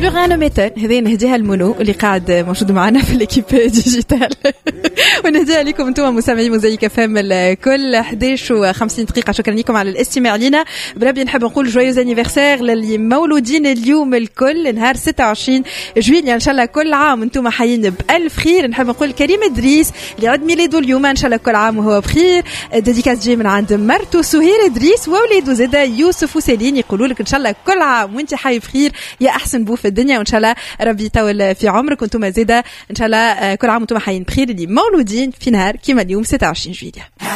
بلوغ ان ميتون هذه نهديها المونو اللي قاعد موجود معنا في ليكيب ديجيتال ونهديها لكم انتم مستمعين موزايك فام الكل. 11:50 دقيقه. شكرا لكم على الاستماع لنا. بربي نحب نقول جويوز انيفرسير للي مولودين اليوم الكل نهار 26 جويليا ان شاء الله كل عام انتم حيين بألف خير. نحب نقول كريم ادريس اللي عيد ميلاده اليوم ان شاء الله كل عام وهو بخير. ديديكاس جاي من عند مرته سهير ادريس وولاده زاده يوسف وسيلين يقولوا لك ان شاء الله كل عام وانت حي بخير يا احسن بو في الدنيا وان شاء الله ربي يطول في عمرك وانتم زاده ان شاء الله كل عام وانتم حيين بخير اللي مولودين في نهار كيما اليوم 26 جويليا.